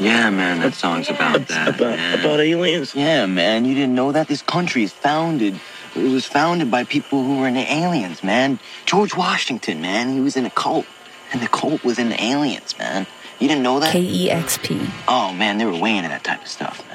Yeah, man, that song's about that, man. About aliens? Yeah, man, you didn't know that? This country is founded. It was founded by people who were into aliens, man. George Washington, man, he was in a cult. And the cult was into aliens, man. You didn't know that? KEXP. Oh, man, they were way into that type of stuff, man.